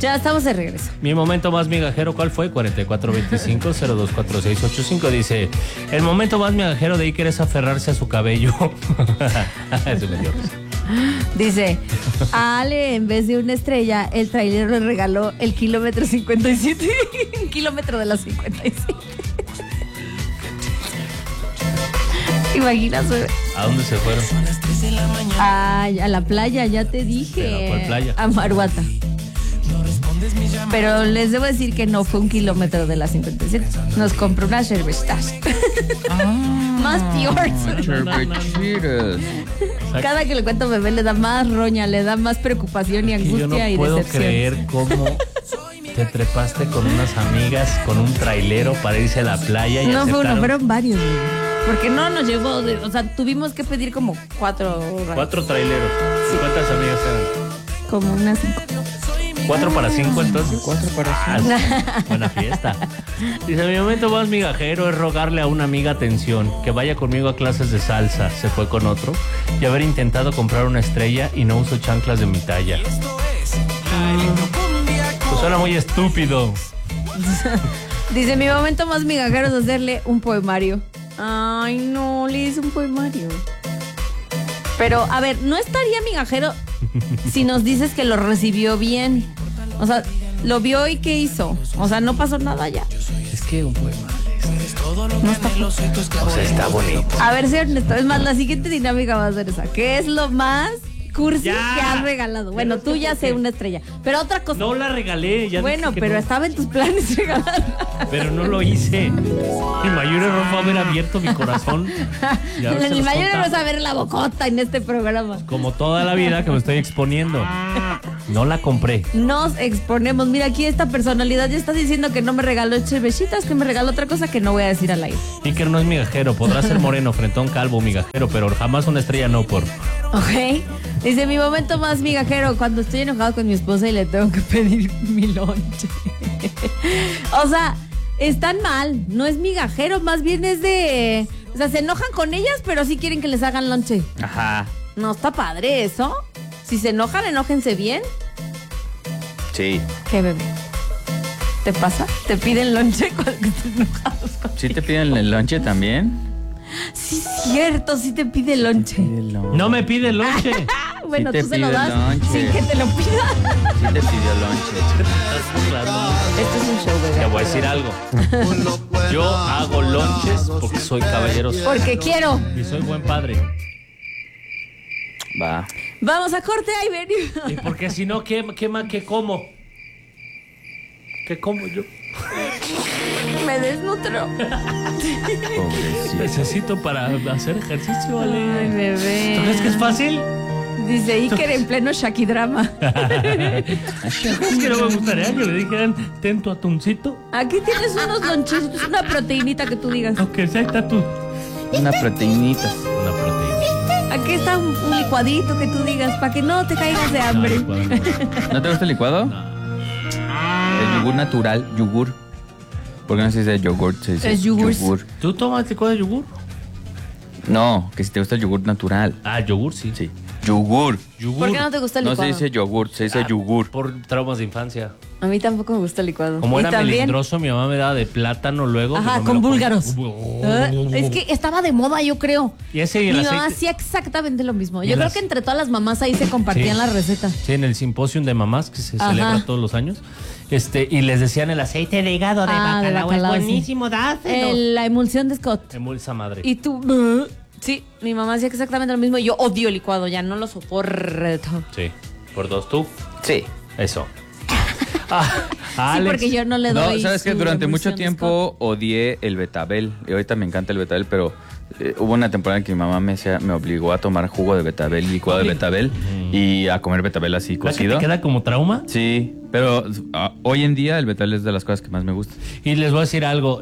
Ya estamos de regreso. Mi momento más migajero, ¿cuál fue? 4425-024685. Dice, el momento más migajero de Iker es aferrarse a su cabello. Eso me dio risa. Dice, a Ale, en vez de una estrella, el trailero le regaló el kilómetro 57. Un kilómetro de los 57. Imaginas, bebé. ¿A dónde se fueron? Ay, a la playa, ya te dije. ¿Pero a cuál playa? A Maruata. Pero les debo decir que no fue un kilómetro de las 57. Nos compró unas cervezas. Más peor. Cada que le cuento a bebé le da más roña, le da más preocupación y angustia y decepción. Yo no puedo decepción. creer cómo te trepaste con unas amigas, con un trailero para irse a la playa y No fue uno, aceptaron fueron varios. Porque no nos llevó, o sea, tuvimos que pedir como 4 traileros. Sí. ¿Cuántas amigas eran? Como unas 5. 4 para 5 entonces. 4 para 5. Buena fiesta. Dice, mi momento más migajero es rogarle a una amiga atención, que vaya conmigo a clases de salsa, se fue con otro, y haber intentado comprar una estrella y no uso chanclas de mi talla. Pues suena muy estúpido. Dice, mi momento más migajero es hacerle un poemario. Ay, no, le hice un poemario. Pero, a ver, no estaría migajero si nos dices que lo recibió bien. O sea, lo vio y ¿qué hizo? O sea, no pasó nada ya. Es que un poema. No está. O sea, está bonito. A ver, ser honesto. Es más, la siguiente dinámica va a ser esa. ¿Qué es lo más cursi Ya. que has regalado? Bueno, tú ya sé una estrella. Pero otra cosa. No la regalé. Ya Bueno, dije que pero no. estaba en tus planes regalarla. Pero no lo hice. Mi mayor error fue haber abierto mi corazón. y haberse El los mayor contado. no es saber la bocota en este programa. Como toda la vida que me estoy exponiendo. No la compré. Nos exponemos. Mira, aquí esta personalidad ya está diciendo que no me regaló cervecitas, que me regaló otra cosa que no voy a decir al aire. Iker no es migajero. Podrá ser moreno, frentón, calvo, migajero, pero jamás una estrella no por. ¿Ok? Dice, mi momento más migajero, cuando estoy enojado con mi esposa y le tengo que pedir mi lonche. O sea, están mal. No es migajero, más bien es de... O sea, se enojan con ellas, pero sí quieren que les hagan lonche. Ajá. No está padre eso. Si se enojan, enójense bien. Sí. ¿Qué, bebé? ¿Te pasa? ¿Te piden lonche cuando estás enojados con ¿Sí te piden el lonche también? Sí, es cierto, sí te pide lonche. No me pide lonche. Bueno, Sí te tú se lo pide das lonche. sin que te lo pida. Sí te pidió lonche. Esto es un show, bebé. Te voy a decir algo. Yo hago lonches porque soy caballeroso. Porque quiero. Y soy buen padre. Va. Vamos a corte, ahí Y venimos. porque si no, ¿qué como? ¿Qué como yo? Me desnutro. Pobrecito. Necesito para hacer ejercicio, Ay, Ale. bebé. ¿Tú crees que es fácil? Dice Iker en pleno Shakidrama. ¿Es que no me gustaría que le dijeran, ten tu atuncito? Aquí tienes unos lonchitos, una proteinita que tú digas. Aunque sea está tu... Una proteinita. Una proteína. Aquí está un licuadito que tú digas, para que no te caigas de hambre. ¿No te gusta el licuado? El yogur natural, yogur. ¿Por qué no se dice yogur? Se dice Es yogur. ¿Tú tomas licuado de yogur? No, que si te gusta el yogur natural. Ah, yogur, sí. Sí. Yogur. Yogur. ¿Por qué no te gusta el No licuado? se dice yogur, se dice yogur. Por traumas de infancia. A mí tampoco me gusta el licuado. Como ¿Y era también? melindroso, mi mamá me daba de plátano luego. Ajá, que no me con lo búlgaros. comía. Es que estaba de moda, yo creo. Y ese y el Mi mamá aceite. hacía exactamente lo mismo. Y Yo el creo ace- que entre todas las mamás ahí se compartían Sí. las recetas. Sí, en el simposio de mamás que se Ajá. celebra todos los años. Y les decían el aceite de hígado de Ah, de bacalao, bacalao, es sí. buenísimo, dáselo. La emulsión de Scott. Emulsa madre. Y tú... Sí, mi mamá hacía exactamente lo mismo. Y yo odio el licuado, ya no lo soporto. Sí, por dos tú. Sí. Eso. Sí, Alex. porque yo no le No, doy. sabes que su durante mucho emulsión de tiempo odié el betabel. Y ahorita me encanta el betabel, pero hubo una temporada en que mi mamá me obligó a tomar jugo de betabel, licuado de betabel, y a comer betabel así ¿La que cocido. te queda como trauma? Sí, pero hoy en día el betabel es de las cosas que más me gusta. Y les voy a decir algo.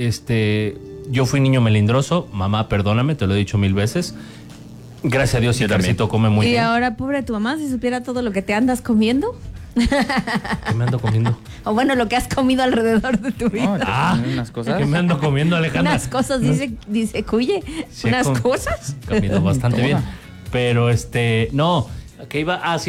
Yo fui niño melindroso. Mamá, perdóname, te lo he dicho 1000 veces. Gracias a Dios, Yo también. Ikercito come muy Y bien. ahora, pobre tu mamá, si supiera todo lo que te andas comiendo. ¿Qué me ando comiendo? O bueno, lo que has comido alrededor de tu vida. No, te ponen unas cosas. ¿Qué me ando comiendo, Alejandra? Unas cosas, dice Cuye. Sí, unas he cosas. comido bastante Toda. bien. Pero no, que iba, sí.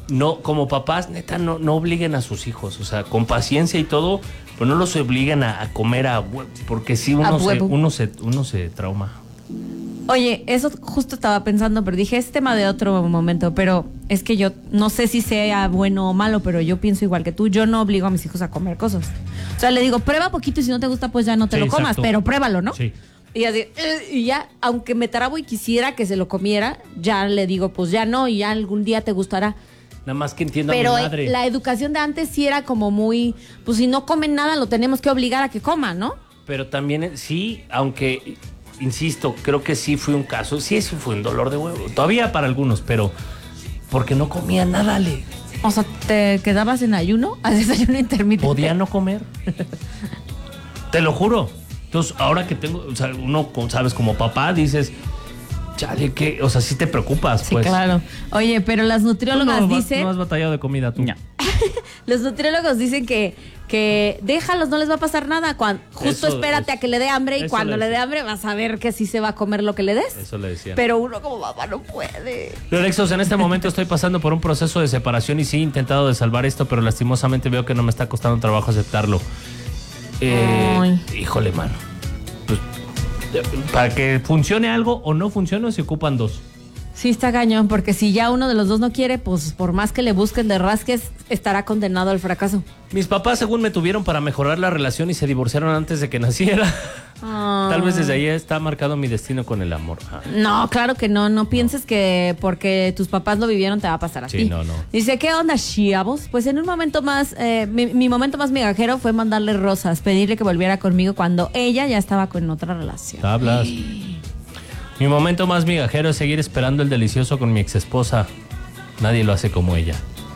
no, como papás, neta, no obliguen a sus hijos. O sea, con paciencia y todo, pero no los obliguen a comer a huevo, porque sí uno se trauma. Oye, eso justo estaba pensando, pero dije, es tema de otro momento, pero es que yo no sé si sea bueno o malo, pero yo pienso igual que tú, yo no obligo a mis hijos a comer cosas. O sea, le digo, prueba poquito y si no te gusta, pues ya no te lo comas, exacto. pero pruébalo, ¿no? Sí. Y así, y ya, aunque me trabo y quisiera que se lo comiera, ya le digo, pues ya no, y ya algún día te gustará. Nada más que entiendo a Pero mi madre. la educación de antes sí era como muy, pues si no comen nada, lo tenemos que obligar a que coma, ¿no? Pero también, sí, aunque, insisto, creo que sí fue un caso, sí fue un dolor de huevo. Todavía para algunos, pero porque no comía nada, Ale. O sea, ¿te quedabas en ayuno? ¿Haces ayuno intermitente? Podía no comer. Te lo juro. Entonces, ahora que tengo, o sea, uno, sabes, como papá, dices, chale, que, o sea, sí te preocupas, Sí, pues. claro. Oye, pero las nutriólogas dicen... No has batallado de comida tú. No. Los nutriólogos dicen que déjalos, no les va a pasar nada. Justo espérate a que le dé hambre y cuando le dé hambre vas a ver que sí se va a comer lo que le des. Eso le decía. Pero uno como papá no puede. Alexos, en este momento estoy pasando por un proceso de separación y sí he intentado de salvar esto, pero lastimosamente veo que no me está costando trabajo aceptarlo. Híjole, mano. Pues, para que funcione algo o no funcione, se ocupan dos. Sí, está cañón, porque si ya uno de los dos no quiere, pues por más que le busques, le rasques, estará condenado al fracaso. Mis papás, según me tuvieron para mejorar la relación y se divorciaron antes de que naciera. Tal vez desde ahí está marcado mi destino con el amor. No, claro que no. No pienses que porque tus papás lo vivieron te va a pasar a ti. Sí, no. Dice, ¿qué onda, chavos? Pues en un momento más, mi momento más migajero fue mandarle rosas, pedirle que volviera conmigo cuando ella ya estaba con otra relación. Hablas. Mi momento más migajero es seguir esperando el delicioso con mi exesposa. Nadie lo hace como ella.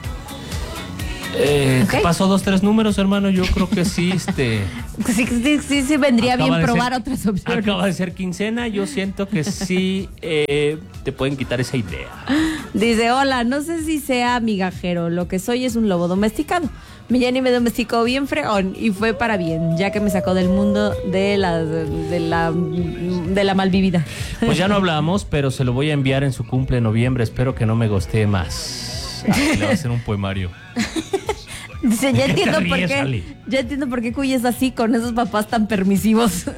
¿Te paso 2, 3 números, hermano? Yo creo que sí, Sí, vendría bien probar otras opciones. Acaba de ser quincena, yo siento que sí te pueden quitar esa idea. Dice, hola, no sé si sea migajero, lo que soy es un lobo domesticado. Mi Jenny me domesticó bien fregón y fue para bien, ya que me sacó del mundo de la malvivida. Pues ya no hablamos, pero se lo voy a enviar en su cumple en noviembre. Espero que no me gostee más. Le va a hacer un poemario. Dice, ya entiendo ríes, por qué. Ale? Ya entiendo por qué Cuy es así con esos papás tan permisivos.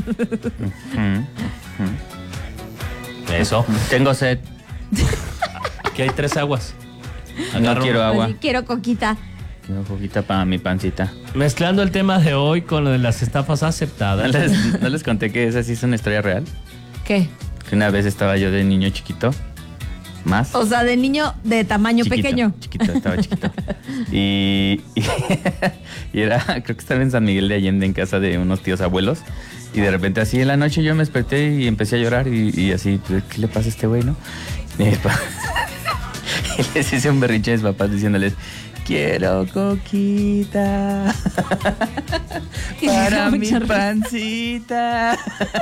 Eso. Tengo sed. Aquí hay 3 aguas. No quiero agua. Pues sí, quiero coquita. Quiero poquita para mi pancita. Mezclando el tema de hoy con lo de las estafas aceptadas. ¿No les conté que esa sí es una historia real? ¿Qué? Que una vez estaba yo de niño chiquito. Más. O sea, de niño de tamaño pequeño. Chiquito, estaba chiquito. Y era, creo que estaba en San Miguel de Allende en casa de unos tíos abuelos. Y de repente así en la noche yo me desperté y empecé a llorar y así, ¿qué le pasa a este güey, no? Y les hice un berrinche a mis papás diciéndoles, quiero coquita para mi pancita.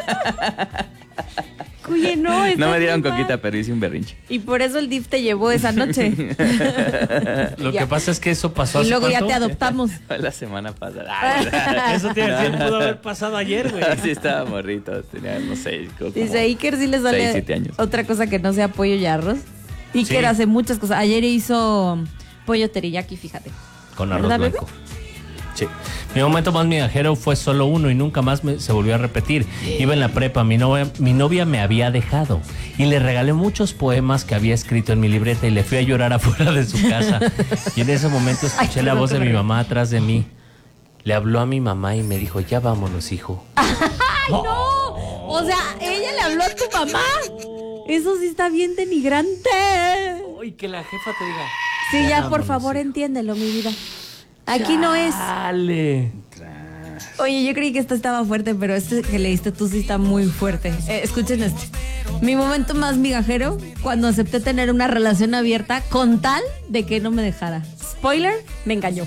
Oye, no. No me dieron bien coquita, mal. pero hice un berrinche. Y por eso el DIF te llevó esa noche. Lo que pasa es que eso pasó Y hace luego ya ¿cuánto? te adoptamos. Fue la semana pasada. Eso tiene tiempo, pudo haber pasado ayer, güey. Sí, estaba morrito. Tenía, no sé, como Dice, Iker sí le sale 6, 7 años. otra cosa que no sea pollo y arroz. Iker hace muchas cosas. Ayer hizo pollo teriyaki, fíjate. Con arroz ¿Verdad, blanco. Sí. Mi momento más migajero fue solo uno y nunca más se volvió a repetir. Iba en la prepa, mi novia me había dejado y le regalé muchos poemas que había escrito en mi libreta y le fui a llorar afuera de su casa. Y en ese momento escuché la voz de mi mamá atrás de mí. Le habló a mi mamá y me dijo, ya vámonos, hijo. ¡Ay, no! O sea, ella le habló a tu mamá. Eso sí está bien denigrante. Uy, que la jefa te diga. Sí, ya, por vámonos, favor, hijo. entiéndelo, mi vida. Aquí no es. Dale. Oye, yo creí que esto estaba fuerte, pero este que leíste tú sí está muy fuerte. Escuchen este. Mi momento más migajero, cuando acepté tener una relación abierta con tal de que no me dejara. Spoiler, me engañó.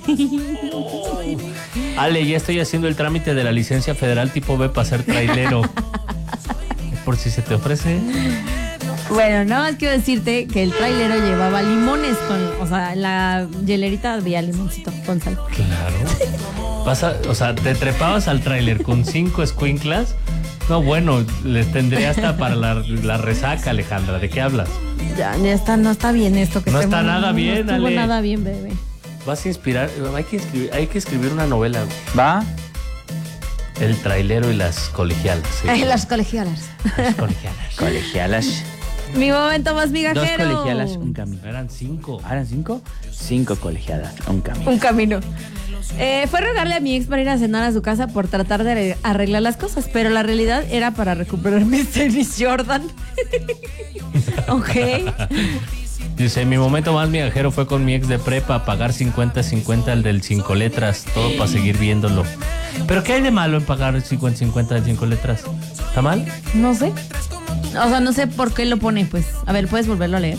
Ale, ya estoy haciendo el trámite de la licencia federal tipo B para ser trailero. Por si se te ofrece. Bueno, nada más quiero decirte que el trailero llevaba limones o sea, en la hielerita había limoncito con sal. Claro. O sea, te trepabas al tráiler con 5 escuinclas No, bueno, les tendré hasta para la resaca, Alejandra. ¿De qué hablas? Ya está, no está bien esto que No estemos- está nada bien, No estuvo Ale. nada bien, bebé. Vas a inspirar, hay que escribir una novela, güey. ¿Va? El trailero y las colegialas. Sí. Las colegialas. Las colegialas. Colegialas. Mi momento más Dos migajero. colegialas, un camino. Eran 5. ¿Eran 5? 5 colegialas, un camino. Un camino. Fue rogarle a mi ex para ir a cenar a su casa por tratar de arreglar las cosas, pero la realidad era para recuperar mis tenis Jordan. Ok. Dice, mi momento más migajero fue con mi ex de prepa, pagar 50-50 el del 5 letras, todo para seguir viéndolo. ¿Pero qué hay de malo en pagar 50-50 del 5 letras? ¿Está mal? No sé. O sea, no sé por qué lo pone, pues. A ver, ¿puedes volverlo a leer?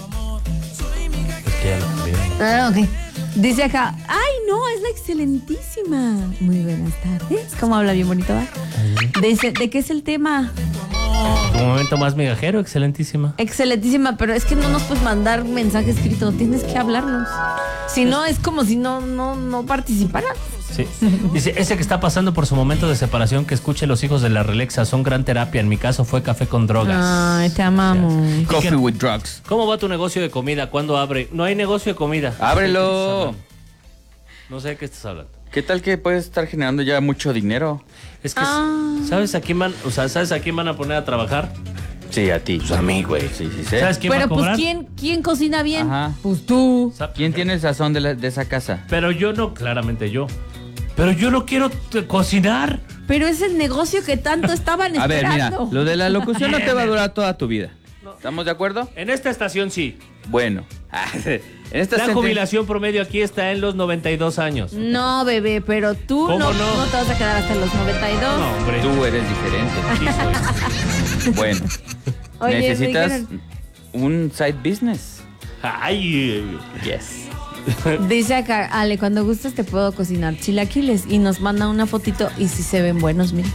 Es que ya lo cambié. Ah, ok. Dice acá, ay, no, es la excelentísima. Muy buenas tardes. ¿Cómo habla bien bonito, va? Dice, ¿de qué es el tema? Tu momento más migajero, excelentísima. Excelentísima, pero es que no nos puedes mandar mensaje escrito, tienes que hablarnos. Si no, es como si no participara. Sí. Dice, ese que está pasando por su momento de separación, que escuche Los Hijos de la Relexa, son gran terapia. En mi caso fue café con drogas. Ay, te amamos. Coffee with drugs. ¿Cómo va tu negocio de comida? ¿Cuándo abre? No hay negocio de comida. ¡Ábrelo! No sé de qué estás hablando. ¿Qué tal que puedes estar generando ya mucho dinero? Es que, ¿sabes a quién ¿sabes a quién van a poner a trabajar? Sí, a ti. Pues a mí, güey. Sí, sí, sí. ¿Sabes quién va Pero a pues, cobrar? ¿quién cocina bien? Ajá. Pues tú. ¿Quién tiene el sazón de esa casa? Pero yo no, claramente yo. Pero yo no quiero cocinar. Pero es el negocio que tanto estaban A ver, mira, esperando. lo de la locución no te va a durar toda tu vida. ¿Estamos de acuerdo? En esta estación sí. Bueno. En esta La senten- jubilación promedio aquí está en los 92 años. No, bebé, pero tú ¿Cómo no no? te vas a quedar hasta los 92. No, hombre. Tú eres diferente. Sí soy. Bueno. Oye, me Necesitas dijeron- un side business. Ay. Yes. Dice acá, Ale, cuando gustes te puedo cocinar chilaquiles. Y nos manda una fotito y si se ven buenos, mira.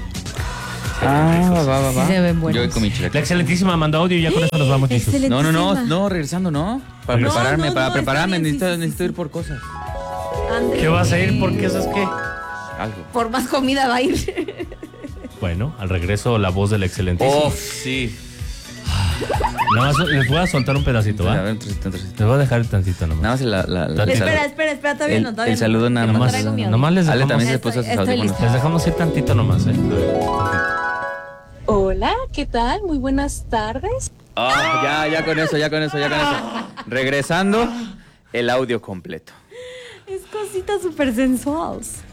Va. Sí se ven buenos. Yo con mi La chilaquiles. excelentísima mandó audio y ya con eso nos vamos, Jesús. Excelente. No, regresando, no. Para No, prepararme, no, para no, prepararme. está bien, sí, Necesito sí, ir por cosas. Ándale. ¿Qué vas a ir? Porque eso es qué. Algo. Por más comida va a ir. Bueno, al regreso la voz del excelentísimo. Sí. Nada más les voy a soltar un pedacito, A ¿va? ver, un trocito. Les voy a dejar tantito nomás. Nada más el Espera, todavía no. el saludo nada Que me más. traigo mi audio. Nomás les Ale dejamos, también se puso sus Estoy audífonos. lista. les dejamos ir tantito nomás, ¿eh? A ver, tantito. Hola, ¿qué tal? Muy buenas tardes. Ya con eso. Regresando, el audio completo. Es cosita súper sensual.